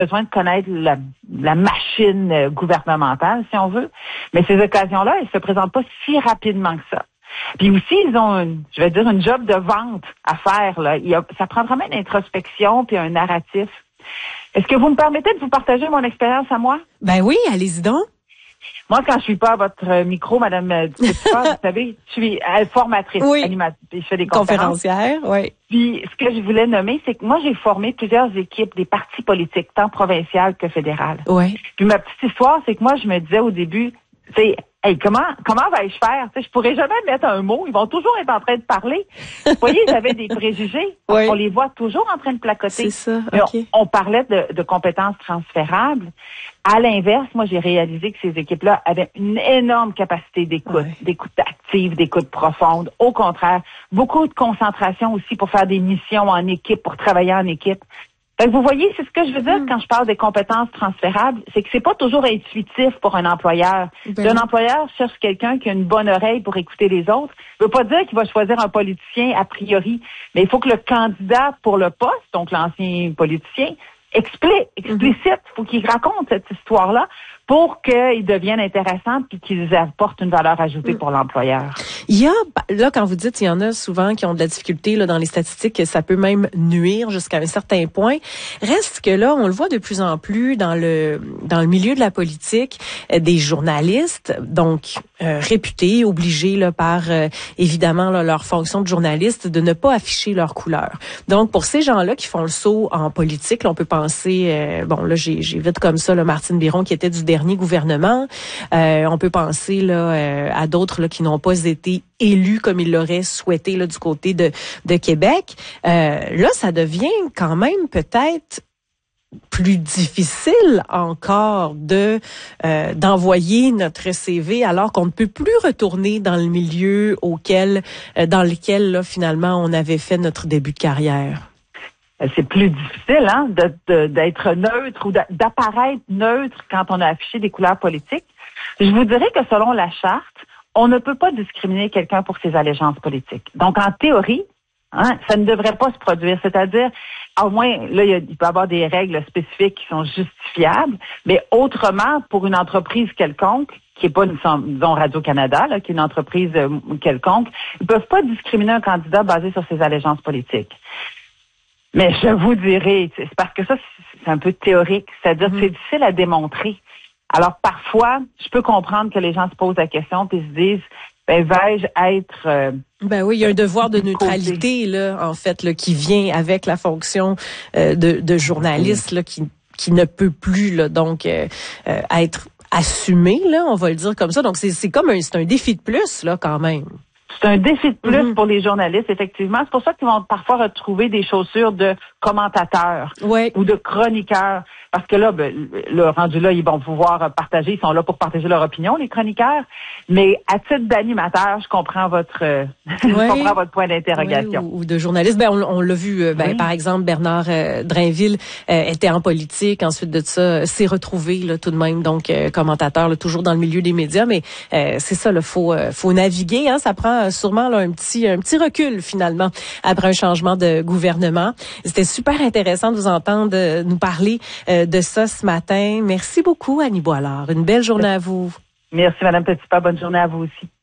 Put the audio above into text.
besoin de connaître la machine gouvernementale, si on veut. Mais ces occasions-là, elles se présentent pas si rapidement que ça. Puis aussi, ils ont, une job de vente à faire, là. Ça prend vraiment une introspection puis un narratif. Est-ce que vous me permettez de vous partager mon expérience à moi? Ben oui, allez-y donc. Moi, quand je suis pas à votre micro, Madame Dupuis, vous savez, je suis formatrice, animatrice, je fais des conférences. Conférencière, oui. Puis, ce que je voulais nommer, c'est que moi, j'ai formé plusieurs équipes des partis politiques, tant provinciales que fédérales. Oui. Puis, ma petite histoire, c'est que moi, je me disais au début, hey, comment vais-je faire? Je pourrais jamais mettre un mot. Ils vont toujours être en train de parler. Vous voyez, j'avais des préjugés. Oui. On les voit toujours en train de placoter. C'est ça, okay. On parlait de compétences transférables. À l'inverse, moi, j'ai réalisé que ces équipes-là avaient une énorme capacité d'écoute, d'écoute active, d'écoute profonde. Au contraire, beaucoup de concentration aussi pour faire des missions en équipe, pour travailler en équipe. Fait que vous voyez, c'est ce que je veux dire quand je parle des compétences transférables, c'est que c'est pas toujours intuitif pour un employeur. Un employeur cherche quelqu'un qui a une bonne oreille pour écouter les autres. Ça veut pas dire qu'il va choisir un politicien a priori, mais il faut que le candidat pour le poste, donc l'ancien politicien, explicite, faut qu'il raconte cette histoire-là pour qu'ils deviennent intéressants puis qu'ils apportent une valeur ajoutée pour l'employeur. Il y a, là, quand vous dites, il y en a souvent qui ont de la difficulté là dans les statistiques, que ça peut même nuire jusqu'à un certain point. Reste que là, on le voit de plus en plus dans le milieu de la politique, des journalistes, donc réputés, obligés là par évidemment là, leur fonction de journaliste, de ne pas afficher leur couleur. Donc pour ces gens-là qui font le saut en politique, là, on peut penser, bon là j'ai vite comme ça là, Martine Biron qui était du dernier gouvernement. On peut penser là à d'autres là qui n'ont pas été élus comme ils l'auraient souhaité là du côté de Québec. Là, ça devient quand même peut-être plus difficile encore d'envoyer notre CV alors qu'on ne peut plus retourner dans le milieu dans lequel là, finalement on avait fait notre début de carrière. C'est plus difficile d'être neutre ou d'apparaître neutre quand on a affiché des couleurs politiques. Je vous dirais que selon la charte, on ne peut pas discriminer quelqu'un pour ses allégeances politiques. Donc en théorie, ça ne devrait pas se produire. C'est-à-dire, au moins, là, il peut y avoir des règles spécifiques qui sont justifiables, mais autrement, pour une entreprise quelconque, qui n'est pas, disons, Radio-Canada, là, qui est une entreprise quelconque, ils ne peuvent pas discriminer un candidat basé sur ses allégeances politiques. Mais je vous dirais, c'est parce que ça, c'est un peu théorique, c'est-à-dire que c'est difficile à démontrer. Alors, parfois, je peux comprendre que les gens se posent la question et se disent, vais-je être... Ben oui, il y a un devoir de neutralité, là, en fait, là, qui vient avec la fonction de journaliste, là, qui ne peut plus, là, donc, être assumé, là, on va le dire comme ça. Donc, c'est un défi de plus, là, quand même. C'est un défi de plus pour les journalistes, effectivement. C'est pour ça qu'ils vont parfois retrouver des chaussures de commentateurs ou de chroniqueurs. Parce que là, le rendu là, ils vont pouvoir partager, ils sont là pour partager leur opinion, les chroniqueurs. Mais à titre d'animateur, je comprends votre point d'interrogation. Ou de journaliste. Ben, on l'a vu, par exemple, Bernard Drainville était en politique. Ensuite de ça, s'est retrouvé là, tout de même, donc commentateur, là, toujours dans le milieu des médias. Mais c'est ça, il faut naviguer. Ça prend sûrement là, un petit recul, finalement, après un changement de gouvernement. C'était super intéressant de vous entendre nous parler de ça ce matin. Merci beaucoup, Annie Boilard. Une belle journée à vous. Merci, Madame Petitpas. Bonne journée à vous aussi.